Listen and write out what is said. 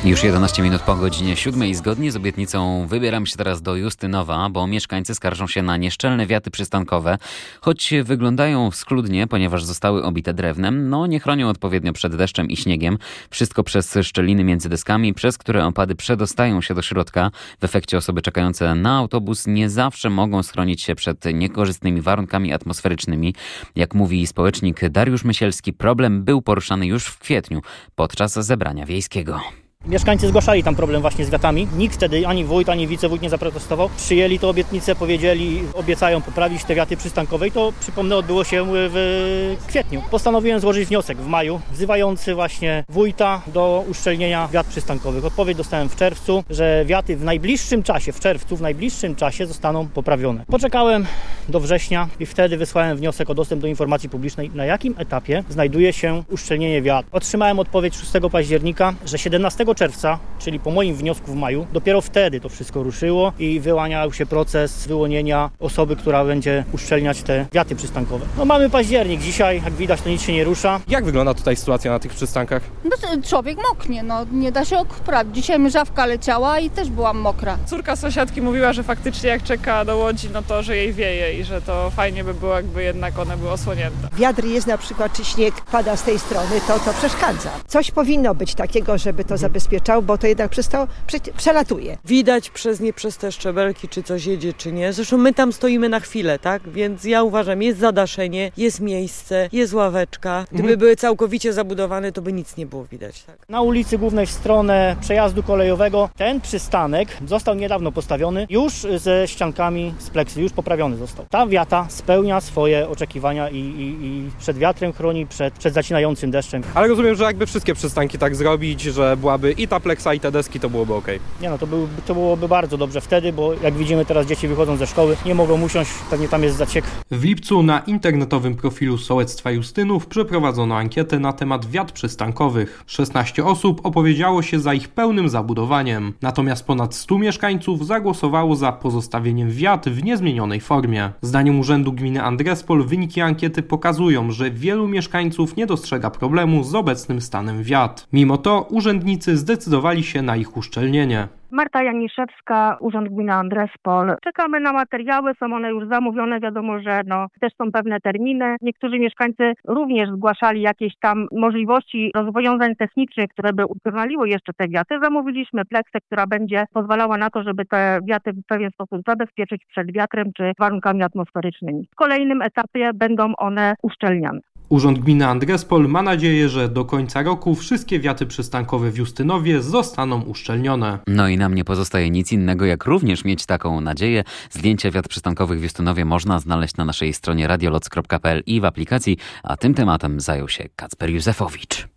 Już 11 minut po godzinie 7 i zgodnie z obietnicą wybieram się teraz do Justynowa, bo mieszkańcy skarżą się na nieszczelne wiaty przystankowe. Choć wyglądają schludnie, ponieważ zostały obite drewnem, nie chronią odpowiednio przed deszczem i śniegiem. Wszystko przez szczeliny między deskami, przez które opady przedostają się do środka. W efekcie osoby czekające na autobus nie zawsze mogą schronić się przed niekorzystnymi warunkami atmosferycznymi. Jak mówi społecznik Dariusz Mysielski, problem był poruszany już w kwietniu podczas zebrania wiejskiego. Mieszkańcy zgłaszali tam problem właśnie z wiatami. Nikt wtedy, ani wójt, ani wicewójt nie zaprotestował. Przyjęli tę obietnicę, powiedzieli, obiecają poprawić te wiaty przystankowe i to, przypomnę, odbyło się w kwietniu. Postanowiłem złożyć wniosek w maju, wzywający właśnie wójta do uszczelnienia wiat przystankowych. Odpowiedź dostałem w czerwcu, że wiaty w najbliższym czasie zostaną poprawione. Poczekałem do września i wtedy wysłałem wniosek o dostęp do informacji publicznej, na jakim etapie znajduje się uszczelnienie wiat. Otrzymałem odpowiedź 6 października, że 17 czerwca, czyli po moim wniosku w maju, dopiero wtedy to wszystko ruszyło i wyłaniał się proces wyłonienia osoby, która będzie uszczelniać te wiaty przystankowe. Mamy październik dzisiaj, jak widać, to nic się nie rusza. Jak wygląda tutaj sytuacja na tych przystankach? Człowiek moknie, nie da się poprawić. Dzisiaj mrzawka leciała i też byłam mokra. Córka sąsiadki mówiła, że faktycznie jak czeka do Łodzi, to że jej wieje i że to fajnie by było, jakby jednak one były osłonięte. Wiatr jest na przykład, czy śnieg pada z tej strony, to przeszkadza. Coś powinno być takiego, żeby to zabezpieczał, bo to jednak przez to przelatuje. Widać przez te szczebelki, czy coś jedzie, czy nie. Zresztą my tam stoimy na chwilę, tak? Więc ja uważam, jest zadaszenie, jest miejsce, jest ławeczka. Gdyby były całkowicie zabudowane, to by nic nie było widać, tak? Na ulicy Głównej w stronę przejazdu kolejowego ten przystanek został niedawno postawiony, już ze ściankami z pleksy, już poprawiony został. Ta wiata spełnia swoje oczekiwania i przed wiatrem chroni, przed zacinającym deszczem. Ale rozumiem, że jakby wszystkie przystanki tak zrobić, że byłaby i ta pleksa, i te deski, to byłoby okej. To byłoby bardzo dobrze wtedy, bo jak widzimy teraz dzieci wychodzą ze szkoły, nie mogą usiąść, pewnie tam jest zaciek. W lipcu na internetowym profilu Sołectwa Justynów przeprowadzono ankietę na temat wiat przystankowych. 16 osób opowiedziało się za ich pełnym zabudowaniem, natomiast ponad 100 mieszkańców zagłosowało za pozostawieniem wiat w niezmienionej formie. Zdaniem Urzędu Gminy Andrespol wyniki ankiety pokazują, że wielu mieszkańców nie dostrzega problemu z obecnym stanem wiat. Mimo to urzędnicy zdecydowali się na ich uszczelnienie. Marta Janiszewska, Urząd Gminy Andrespol. Czekamy na materiały, są one już zamówione, wiadomo, że też są pewne terminy. Niektórzy mieszkańcy również zgłaszali jakieś tam możliwości rozwiązań technicznych, które by udoskonaliły jeszcze te wiaty. Zamówiliśmy pleksę, która będzie pozwalała na to, żeby te wiaty w pewien sposób zabezpieczyć przed wiatrem czy warunkami atmosferycznymi. W kolejnym etapie będą one uszczelniane. Urząd Gminy Andrespol ma nadzieję, że do końca roku wszystkie wiaty przystankowe w Justynowie zostaną uszczelnione. I nam nie pozostaje nic innego, jak również mieć taką nadzieję. Zdjęcia wiat przystankowych w Justynowie można znaleźć na naszej stronie radioloc.pl i w aplikacji, a tym tematem zajął się Kacper Józefowicz.